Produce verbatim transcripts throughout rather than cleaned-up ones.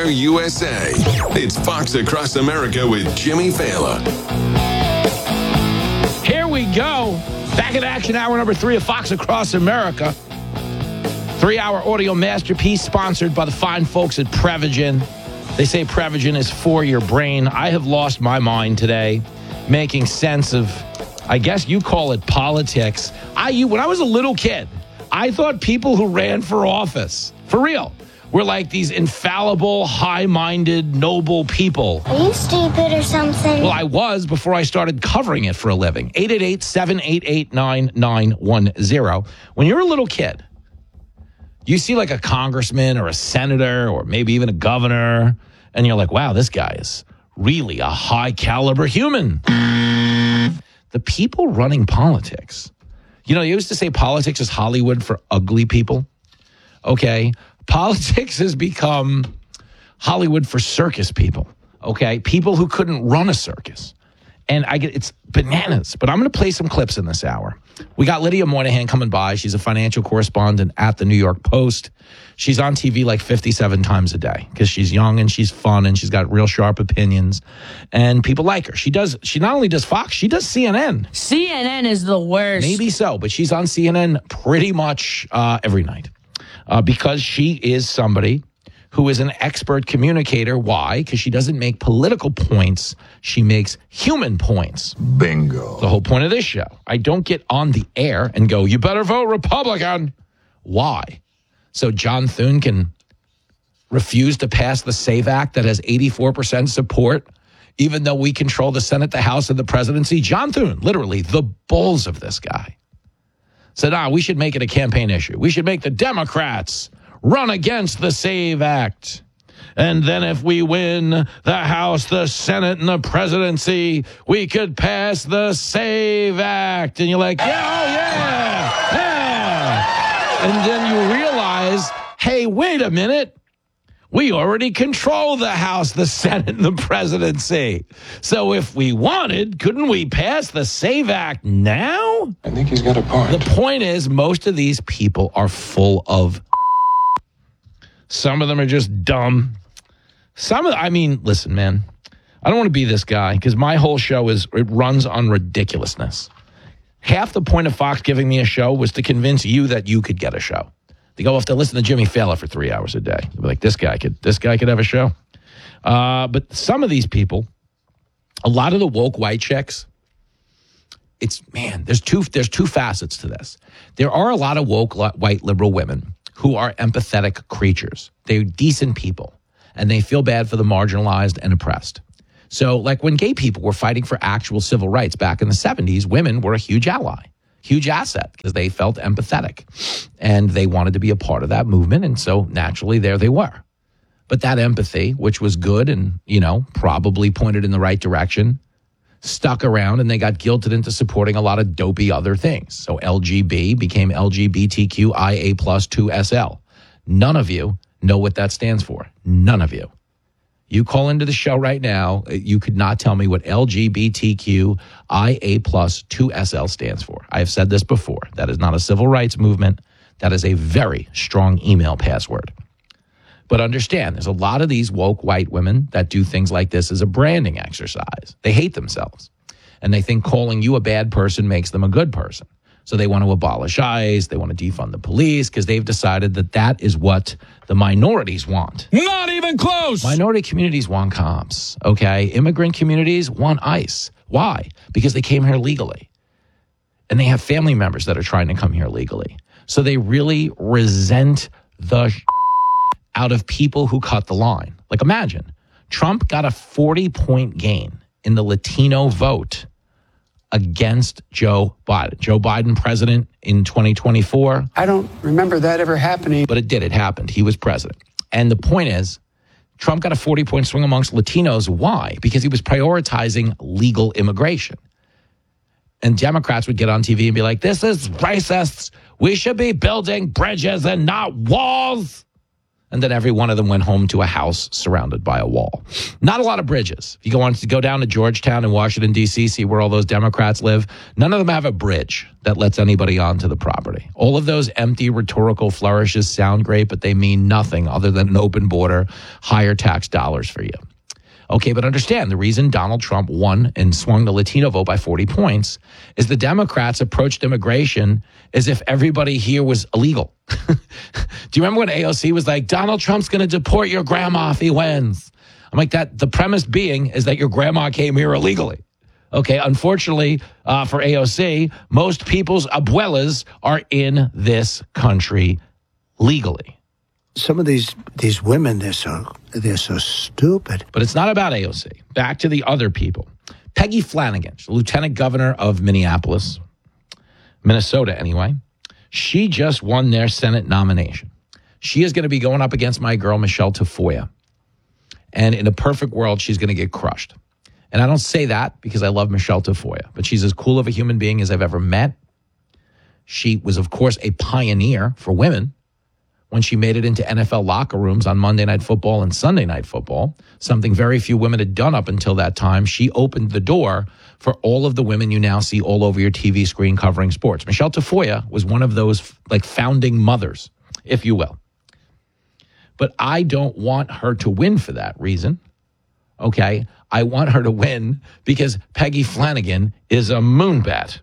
U S A. It's Fox Across America with Jimmy Fallon. Here we go. Back in action, hour number three of Fox Across America. Three-hour audio masterpiece sponsored by the fine folks at Prevagen. They say Prevagen is for your brain. I have lost my mind today making sense of, I guess you call it politics. I, you, when I was a little kid, I thought people who ran for office, for real, were like these infallible, high-minded, noble people. Are you stupid or something? Well, I was before I started covering it for a living. eight eight eight, seven eight eight, nine nine one zero. When you're a little kid, you see like a congressman or a senator or maybe even a governor, and you're like, wow, this guy is really a high-caliber human. The people running politics, you know, you used to say politics is Hollywood for ugly people. Okay, politics has become Hollywood for circus people, okay? People who couldn't run a circus. And I get it's bananas, but I'm going to play some clips in this hour. We got Lydia Moynihan coming by. She's a financial correspondent at the New York Post. She's on T V like fifty-seven times a day because she's young and she's fun and she's got real sharp opinions and people like her. She does. She not only does Fox, she does C N N. C N N is the worst. Maybe so, but she's on C N N pretty much uh, every night uh, because she is somebody who is an expert communicator. Why? Because she doesn't make political points. She makes human points. Bingo. The whole point of this show. I don't get on the air and go, you better vote Republican. Why? So John Thune can refuse to pass the SAVE Act that has eighty-four percent support, even though we control the Senate, the House, and the presidency. John Thune, literally the balls of this guy, said, ah, we should make it a campaign issue. We should make the Democrats run against the SAVE Act. And then if we win the House, the Senate, and the presidency, we could pass the SAVE Act. And you're like, yeah, oh, yeah, yeah. And then you realize, hey, wait a minute. We already control the House, the Senate, and the presidency. So if we wanted, couldn't we pass the SAVE Act now? I think he's got a point. The point is, most of these people are full of some of them are just dumb. Some of, I mean, listen, man, I don't want to be this guy because my whole show is, it runs on ridiculousness. Half the point of Fox giving me a show was to convince you that you could get a show. They go, have to listen to Jimmy Fallon for three hours a day. They'll be like, this guy could, this guy could have a show. Uh, but some of these people, a lot of the woke white chicks, it's, man, there's two, there's two facets to this. There are a lot of woke white liberal women who are empathetic creatures. They're decent people, and they feel bad for the marginalized and oppressed. So, like when gay people were fighting for actual civil rights back in the seventies, women were a huge ally, huge asset, because they felt empathetic, and they wanted to be a part of that movement, and so naturally there they were. But that empathy, which was good and, you know, probably pointed in the right direction, stuck around, and they got guilted into supporting a lot of dopey other things. So L G B became L G B T Q I A plus two S L. None of you know what that stands for. None of you. You call into the show right now, you could not tell me what L G B T Q I A plus two S L stands for. I have said this before. That is not a civil rights movement. That is a very strong email password. But understand, there's a lot of these woke white women that do things like this as a branding exercise. They hate themselves. And they think calling you a bad person makes them a good person. So they want to abolish ICE. They want to defund the police because they've decided that that is what the minorities want. Not even close. Minority communities want cops, okay? Immigrant communities want ICE. Why? Because they came here legally. And they have family members that are trying to come here legally. So they really resent the out of people who cut the line. Like imagine, Trump got a forty-point gain in the Latino vote against Joe Biden. Joe Biden president in twenty twenty-four. I don't remember that ever happening. But it did. It happened. He was president. And the point is, Trump got a forty-point swing amongst Latinos. Why? Because he was prioritizing legal immigration. And Democrats would get on T V and be like, this is racist. We should be building bridges and not walls. And then every one of them went home to a house surrounded by a wall. Not a lot of bridges. If you go on to go down to Georgetown in Washington, D C, see where all those Democrats live, none of them have a bridge that lets anybody onto the property. All of those empty rhetorical flourishes sound great, but they mean nothing other than an open border, higher tax dollars for you. Okay, but understand, the reason Donald Trump won and swung the Latino vote by forty points is the Democrats approached immigration as if everybody here was illegal. Do you remember when A O C was like, Donald Trump's going to deport your grandma if he wins? I'm like, that. The premise being is that your grandma came here illegally. Okay, unfortunately uh, for A O C, most people's abuelas are in this country legally. Some of these these women, they're so they're so stupid. But it's not about A O C. Back to the other people. Peggy Flanagan, lieutenant governor of Minneapolis, Minnesota anyway. She just won their Senate nomination. She is going to be going up against my girl, Michelle Tafoya. And in a perfect world, she's going to get crushed. And I don't say that because I love Michelle Tafoya, but she's as cool of a human being as I've ever met. She was, of course, a pioneer for women when she made it into N F L locker rooms on Monday Night Football and Sunday Night Football, something very few women had done up until that time. She opened the door for all of the women you now see all over your T V screen covering sports. Michelle Tafoya was one of those like founding mothers, if you will. But I don't want her to win for that reason. Okay, I want her to win because Peggy Flanagan is a moonbat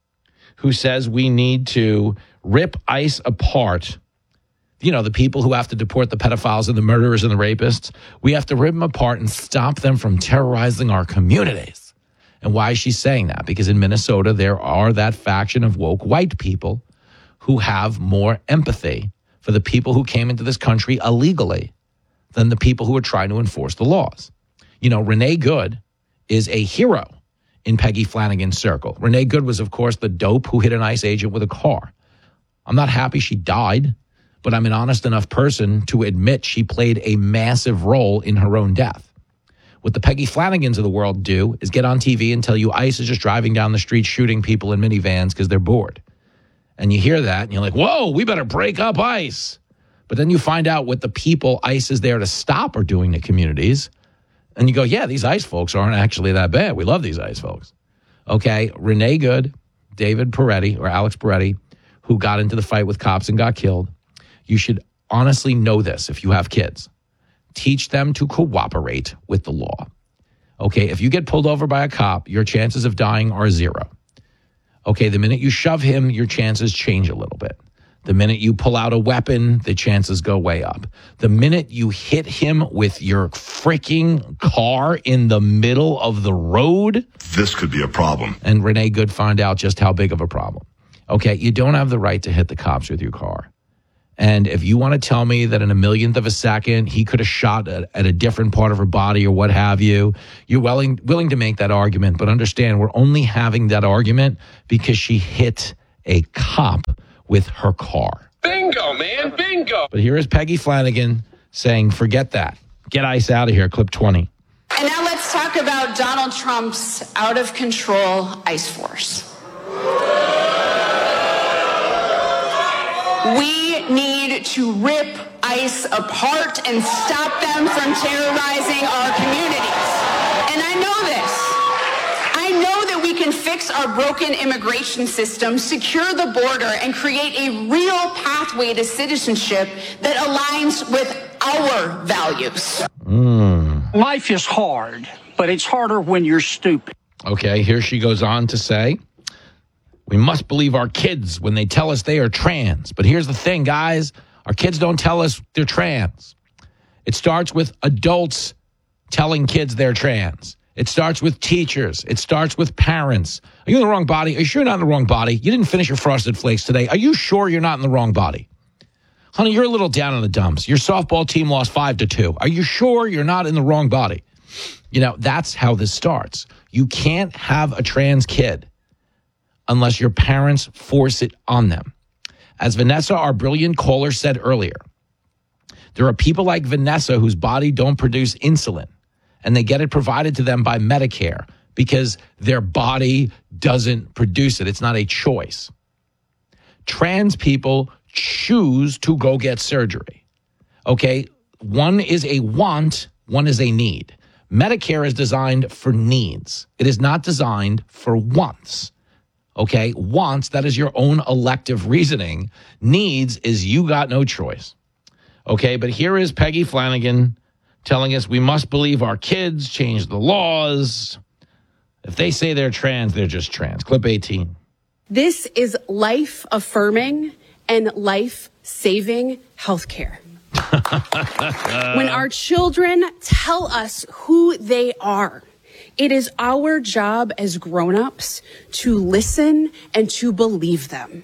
who says we need to rip ICE apart. You know, the people who have to deport the pedophiles and the murderers and the rapists. We have to rip them apart and stop them from terrorizing our communities. And why is she saying that? Because in Minnesota, there are that faction of woke white people who have more empathy for the people who came into this country illegally than the people who are trying to enforce the laws. You know, Renee Good is a hero in Peggy Flanagan's circle. Renee Good was, of course, the dope who hit an ICE agent with a car. I'm not happy she died, but I'm an honest enough person to admit she played a massive role in her own death. What the Peggy Flanagans of the world do is get on T V and tell you ICE is just driving down the street shooting people in minivans because they're bored. And you hear that and you're like, whoa, we better break up ICE. But then you find out what the people ICE is there to stop are doing to communities. And you go, yeah, these ICE folks aren't actually that bad. We love these ICE folks. Okay, Renee Good, David Peretti, or Alex Peretti, who got into the fight with cops and got killed. You should honestly know this if you have kids. Teach them to cooperate with the law. Okay, if you get pulled over by a cop, your chances of dying are zero. Okay, the minute you shove him, your chances change a little bit. The minute you pull out a weapon, the chances go way up. The minute you hit him with your freaking car in the middle of the road, this could be a problem. And Renee Good found out just how big of a problem. Okay, you don't have the right to hit the cops with your car. And if you want to tell me that in a millionth of a second, he could have shot at, at a different part of her body or what have you, you're willing, willing to make that argument. But understand, we're only having that argument because she hit a cop with her car. Bingo, man, bingo. But here is Peggy Flanagan saying, forget that. Get ICE out of here, clip twenty. And now let's talk about Donald Trump's out-of-control ICE force. We need to rip ICE apart and stop them from terrorizing our communities. And I know this. I know that we can fix our broken immigration system, secure the border, and create a real pathway to citizenship that aligns with our values. Mm. Life is hard, but it's harder when you're stupid. Okay, here she goes on to say, we must believe our kids when they tell us they are trans. But here's the thing, guys. Our kids don't tell us they're trans. It starts with adults telling kids they're trans. It starts with teachers. It starts with parents. Are you in the wrong body? Are you sure you're not in the wrong body? You didn't finish your Frosted Flakes today. Are you sure you're not in the wrong body? Honey, you're a little down in the dumps. Your softball team lost five to two. Are you sure you're not in the wrong body? You know, that's how this starts. You can't have a trans kid unless your parents force it on them. As Vanessa, our brilliant caller, said earlier, there are people like Vanessa whose body don't produce insulin, and they get it provided to them by Medicare because their body doesn't produce it. It's not a choice. Trans people choose to go get surgery. Okay, one is a want, one is a need. Medicare is designed for needs. It is not designed for wants. Okay, wants, that is your own elective reasoning. Needs is you got no choice. Okay, but here is Peggy Flanagan telling us we must believe our kids, change the laws. If they say they're trans, they're just trans. Clip eighteen. This is life-affirming and life-saving healthcare. When our children tell us who they are, it is our job as grown-ups to listen and to believe them.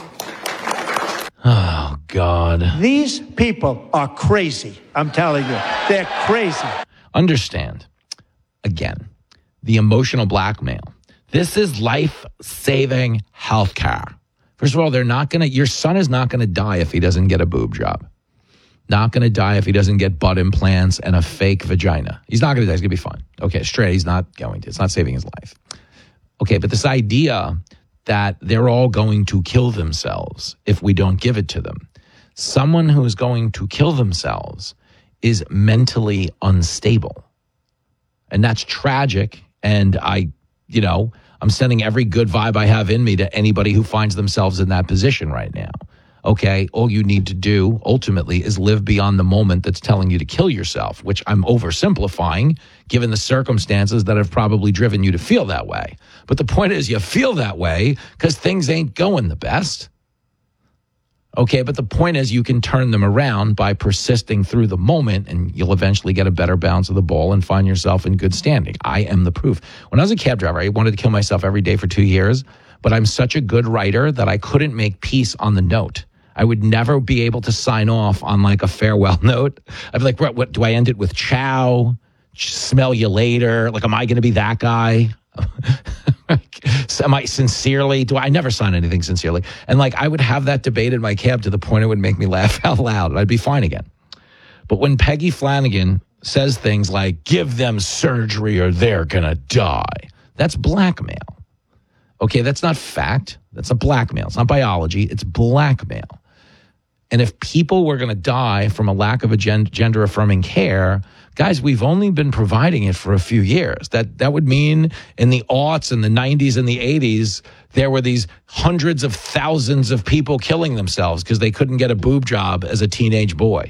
Oh, God. These people are crazy. I'm telling you, they're crazy. Understand, again, the emotional blackmail. This is life-saving healthcare. First of all, they're not going to, your son is not going to die if he doesn't get a boob job. Not going to die if he doesn't get butt implants and a fake vagina. He's not going to die. He's going to be fine. Okay, straight. He's not going to. It's not saving his life. Okay, but this idea that they're all going to kill themselves if we don't give it to them. Someone who is going to kill themselves is mentally unstable. And that's tragic. And I, you know, I'm sending every good vibe I have in me to anybody who finds themselves in that position right now. Okay, all you need to do ultimately is live beyond the moment that's telling you to kill yourself, which I'm oversimplifying given the circumstances that have probably driven you to feel that way. But the point is you feel that way because things ain't going the best. Okay, but the point is you can turn them around by persisting through the moment and you'll eventually get a better bounce of the ball and find yourself in good standing. I am the proof. When I was a cab driver, I wanted to kill myself every day for two years, but I'm such a good writer that I couldn't make peace on the note. I would never be able to sign off on like a farewell note. I'd be like, what, what do I end it with? Ciao, smell you later. Like, am I going to be that guy? Am I sincerely? Do I, I never sign anything sincerely? And like, I would have that debate in my cab to the point it would make me laugh out loud. And I'd be fine again. But when Peggy Flanagan says things like, give them surgery or they're going to die, that's blackmail. Okay, that's not fact. That's a blackmail. It's not biology. It's blackmail. And if people were going to die from a lack of a gen- gender-affirming care, guys, we've only been providing it for a few years. That that would mean in the aughts and the nineties and the eighties, there were these hundreds of thousands of people killing themselves because they couldn't get a boob job as a teenage boy.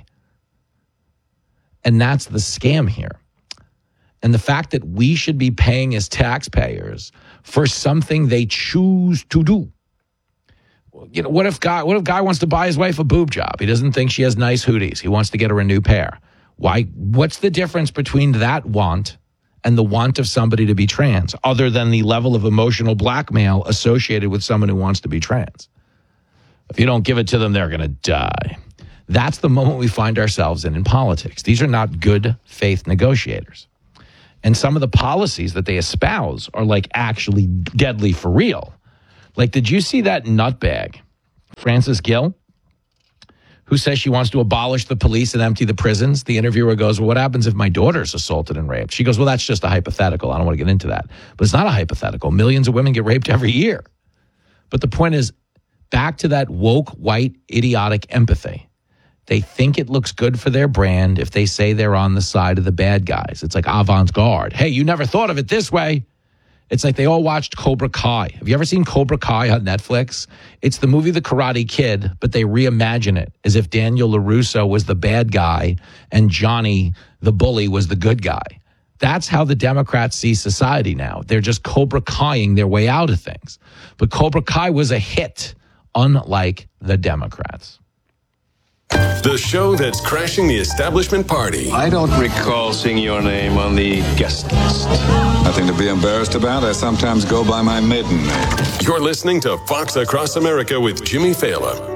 And that's the scam here. And the fact that we should be paying as taxpayers for something they choose to do. You know, what if guy what if guy wants to buy his wife a boob job? He doesn't think she has nice hooties. He wants to get her a new pair. Why? What's the difference between that want and the want of somebody to be trans, other than the level of emotional blackmail associated with someone who wants to be trans? If you don't give it to them, they're going to die. That's the moment we find ourselves in in politics. These are not good faith negotiators. And some of the policies that they espouse are like actually deadly for real. Like, did you see that nutbag, Frances Gill, who says she wants to abolish the police and empty the prisons? The interviewer goes, well, what happens if my daughter's assaulted and raped? She goes, well, that's just a hypothetical. I don't want to get into that. But it's not a hypothetical. Millions of women get raped every year. But the point is, back to that woke, white, idiotic empathy. They think it looks good for their brand if they say they're on the side of the bad guys. It's like avant-garde. Hey, you never thought of it this way. It's like they all watched Cobra Kai. Have you ever seen Cobra Kai on Netflix? It's the movie The Karate Kid, but they reimagine it as if Daniel LaRusso was the bad guy and Johnny, the bully, was the good guy. That's how the Democrats see society now. They're just Cobra Kai-ing their way out of things. But Cobra Kai was a hit, unlike the Democrats. The show that's crashing the establishment party. I don't recall seeing your name on the guest list. Nothing to be embarrassed about. I sometimes go by my maiden name. You're listening to Fox Across America with Jimmy Fallon.